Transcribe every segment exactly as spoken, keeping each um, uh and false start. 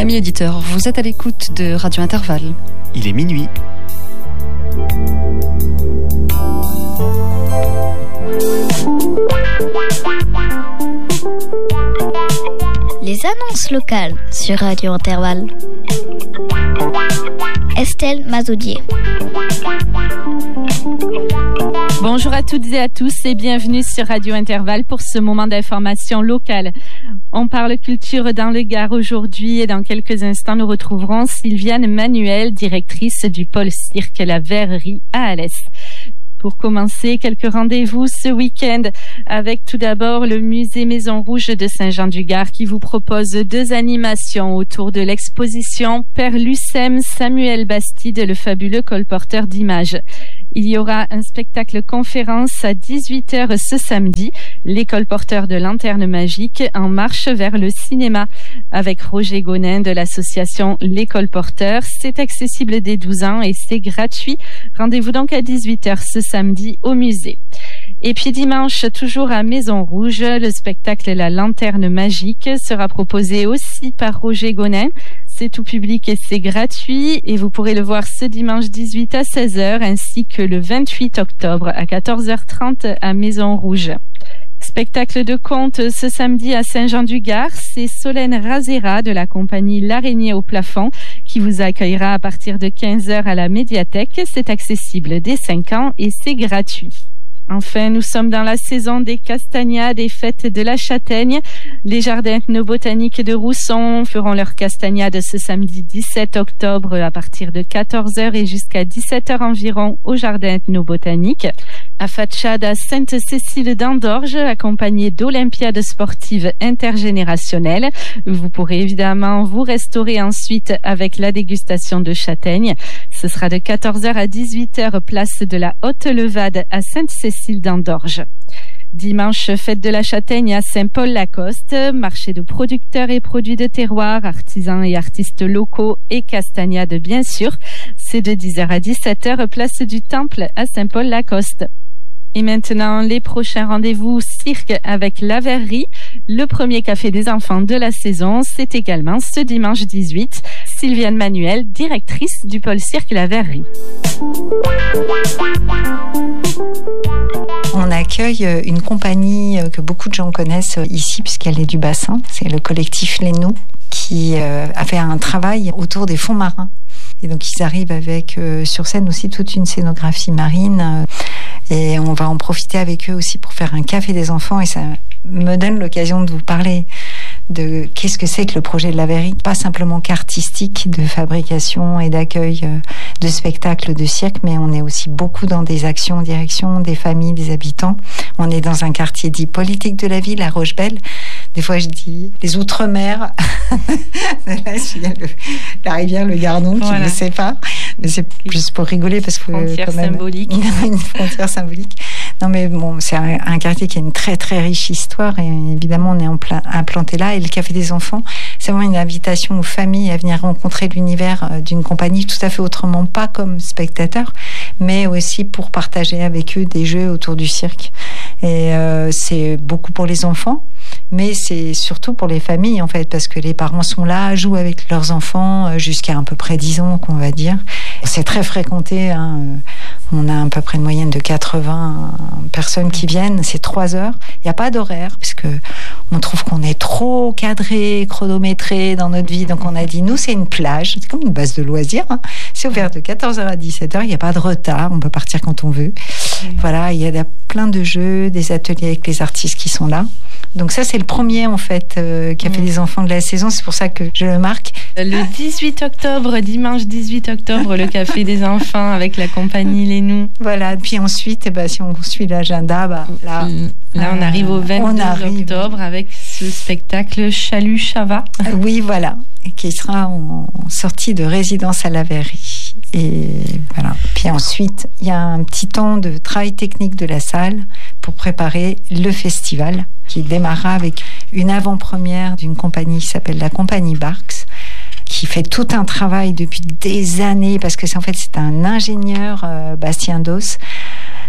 Amis auditeurs, vous êtes à l'écoute de Radio Intervalle. Il est minuit. Les annonces locales sur Radio Intervalle. Estelle Mazoudier. Bonjour à toutes et à tous et bienvenue sur Radio Intervalle pour ce moment d'information locale. On parle culture dans le Gard aujourd'hui et dans quelques instants nous retrouverons Sylviane Manuel, directrice du pôle cirque La Verrerie à Alès. Pour commencer, quelques rendez-vous ce week-end avec tout d'abord le musée Maison Rouge de Saint-Jean-du-Gard qui vous propose deux animations autour de l'exposition Père Lucem Samuel Bastide, le fabuleux colporteur d'images. Il y aura un spectacle conférence à dix-huit heures ce samedi, les colporteurs de lanternes magiques en marche vers le cinéma avec Roger Gonin de l'association Les Colporteurs. C'est accessible dès douze ans et c'est gratuit. Rendez-vous donc à dix-huit heures ce samedi au musée. Et puis dimanche, toujours à Maison Rouge, le spectacle La Lanterne Magique sera proposé aussi par Roger Gonin. C'est tout public et c'est gratuit et vous pourrez le voir ce dimanche dix-huit à seize heures ainsi que le vingt-huit octobre à quatorze heures trente à Maison Rouge. Spectacle de conte ce samedi à Saint-Jean-du-Gard, c'est Solène Razera de la compagnie L'Araignée au plafond qui vous accueillera à partir de quinze heures à la médiathèque. C'est accessible dès cinq ans et c'est gratuit. Enfin, nous sommes dans la saison des castagnades et fêtes de la châtaigne. Les jardins ethnobotaniques de Rousson feront leur castagnade ce samedi dix-sept octobre à partir de quatorze heures et jusqu'à dix-sept heures environ au jardin ethnobotanique. À Fatchade à Sainte-Cécile d'Andorge, accompagné d'Olympiades sportives intergénérationnelles. Vous pourrez évidemment vous restaurer ensuite avec la dégustation de châtaignes. Ce sera de quatorze heures à dix-huit heures place de la Haute-Levade à Sainte-Cécile d'Andorge. Dimanche, fête de la châtaigne à Saint-Paul-Lacoste, marché de producteurs et produits de terroir, artisans et artistes locaux et castagnades bien sûr. C'est de dix heures à dix-sept heures place du Temple à Saint-Paul-Lacoste. Et maintenant, les prochains rendez-vous cirque avec La Verrerie. Le premier café des enfants de la saison, c'est également ce dimanche dix-huit. Sylviane Manuel, directrice du pôle cirque La Verrerie. On accueille une compagnie que beaucoup de gens connaissent ici puisqu'elle est du bassin. C'est le collectif Les Nous qui a fait un travail autour des fonds marins. Et donc ils arrivent avec euh, sur scène aussi toute une scénographie marine euh, et on va en profiter avec eux aussi pour faire un café des enfants et ça me donne l'occasion de vous parler de qu'est-ce que c'est que le projet de La Verrerie. Pas simplement qu'artistique de fabrication et d'accueil euh, de spectacles de cirque, mais on est aussi beaucoup dans des actions en direction des familles, des habitants. On est dans un quartier dit politique de la ville, à Rochebelle. Des fois, je dis les Outre-mer. Là, il y a le, la rivière, le Gardon qui voilà. me sépare. Mais c'est juste pour rigoler parce que frontière quand même, symbolique. Une frontière symbolique. Non, mais bon, c'est un, un quartier qui a une très très riche histoire et évidemment, on est en plein, implanté là. Et le Café des enfants, c'est vraiment une invitation aux familles à venir rencontrer l'univers d'une compagnie tout à fait autrement, pas comme spectateurs, mais aussi pour partager avec eux des jeux autour du cirque. Et euh, c'est beaucoup pour les enfants. Mais c'est surtout pour les familles en fait, parce que les parents sont là, jouent avec leurs enfants jusqu'à à peu près dix ans, qu'on va dire. C'est très fréquenté, hein. On a à peu près une moyenne de quatre-vingts personnes qui viennent, c'est trois heures. Il n'y a pas d'horaire, puisque on trouve qu'on est trop cadré, chronométré dans notre vie. Donc on a dit, nous c'est une plage, c'est comme une base de loisirs. Hein. C'est ouvert de quatorze heures à dix-sept heures, il n'y a pas de retard, on peut partir quand on veut. Mmh. Voilà, il y a plein de jeux, des ateliers avec les artistes qui sont là. Donc ça, c'est le premier, en fait, euh, qui a fait mmh. les enfants de la saison. C'est pour ça que je le marque. Le dix-huit octobre, dimanche dix-huit octobre, le Café des enfants avec la compagnie Les Nous. Voilà. Puis ensuite, eh ben, si on suit l'agenda, bah, là... Là, on euh, arrive au vingt-deux octobre avec ce spectacle Chalut Chava. Oui, voilà. Qui sera en sortie de résidence à La Verrerie. Et voilà. Puis ensuite, il y a un petit temps de travail technique de la salle pour préparer le festival qui démarrera avec une avant-première d'une compagnie qui s'appelle la Compagnie Barks, qui fait tout un travail depuis des années, parce que c'est en fait c'est un ingénieur, euh, Bastien Dos,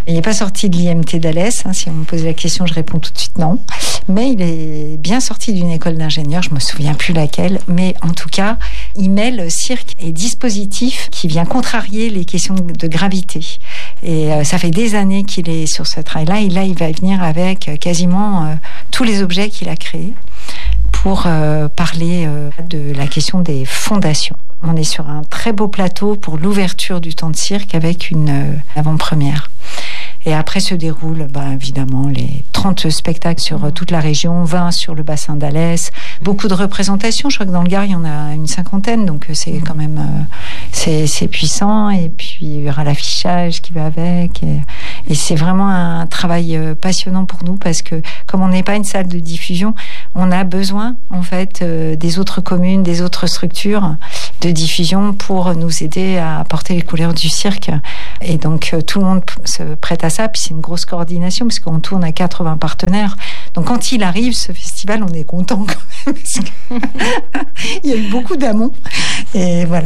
Il n'est pas sorti de l'I M T d'Alès. Hein, si on me pose la question, je réponds tout de suite non. Mais il est bien sorti d'une école d'ingénieur, je ne me souviens plus laquelle. Mais en tout cas, il mêle cirque et dispositif qui vient contrarier les questions de gravité. Et euh, ça fait des années qu'il est sur ce travail-là. Et là, il va venir avec quasiment euh, tous les objets qu'il a créés pour euh, parler euh, de la question des fondations. On est sur un très beau plateau pour l'ouverture du temps de cirque avec une euh, avant-première. Et après se déroulent, bah, évidemment, les trente spectacles sur euh, toute la région, vingt sur le bassin d'Alès. Beaucoup de représentations. Je crois que dans le Gard, il y en a une cinquantaine. Donc, c'est quand même euh, c'est, c'est puissant. Et puis, il y aura l'affichage qui va avec. Et, et c'est vraiment un travail euh, passionnant pour nous parce que, comme on n'est pas une salle de diffusion, on a besoin, en fait, euh, des autres communes, des autres structures de diffusion pour nous aider à apporter les couleurs du cirque. Et donc, euh, tout le monde se prête à ça. Puis, c'est une grosse coordination parce qu'on tourne à quatre-vingts partenaires. Donc, quand il arrive, ce festival, on est content quand même. Parce qu'il y a eu beaucoup d'amont. Et voilà.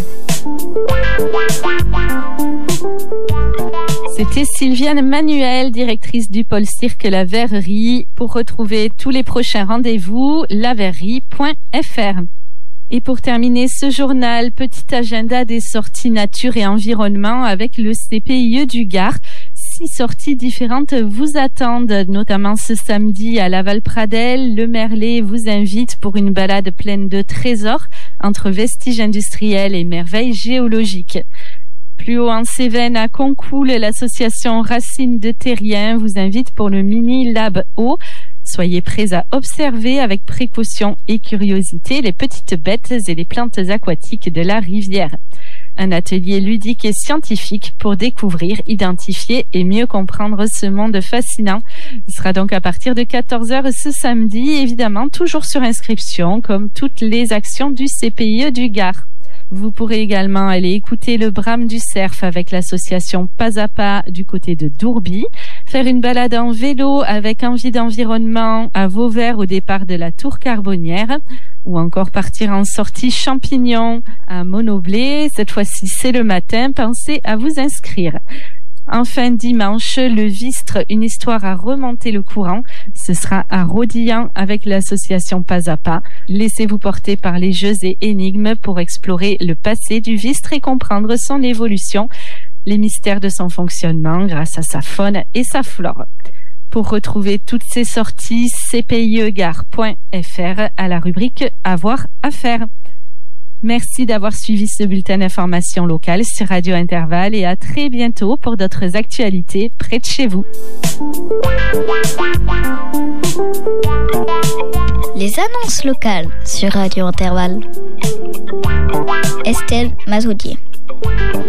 C'était Sylviane Manuel, directrice du pôle cirque La Verrerie. Pour retrouver tous les prochains rendez-vous, la verrerie point f r. Et pour terminer ce journal, petit agenda des sorties nature et environnement avec le C P I E du Gard. Six sorties différentes vous attendent, notamment ce samedi à Laval-Pradel. Le Merlet vous invite pour une balade pleine de trésors entre vestiges industriels et merveilles géologiques. Plus haut en Cévennes, à Concoul, l'association Racines de Terrien vous invite pour le mini Lab Eau. Soyez prêts à observer avec précaution et curiosité les petites bêtes et les plantes aquatiques de la rivière. Un atelier ludique et scientifique pour découvrir, identifier et mieux comprendre ce monde fascinant. Ce sera donc à partir de quatorze heures ce samedi, évidemment toujours sur inscription, comme toutes les actions du C P I E du Gard. Vous pourrez également aller écouter le brame du cerf avec l'association Pas à Pas du côté de Dourby, faire une balade en vélo avec Envie d'environnement à Vauvert au départ de la Tour Carbonnière, ou encore partir en sortie champignons à Monoblé. Cette fois-ci, c'est le matin. Pensez à vous inscrire. Enfin, dimanche, le Vistre, une histoire à remonter le courant. Ce sera à Rodillan avec l'association Pas à Pas. Laissez-vous porter par les jeux et énigmes pour explorer le passé du Vistre et comprendre son évolution, les mystères de son fonctionnement grâce à sa faune et sa flore. Pour retrouver toutes ces sorties, c p i e gard point f r à la rubrique Avoir à faire. Merci d'avoir suivi ce bulletin d'information locale sur Radio Intervalle et à très bientôt pour d'autres actualités près de chez vous. Les annonces locales sur Radio Intervalle. Estelle Mazoudier.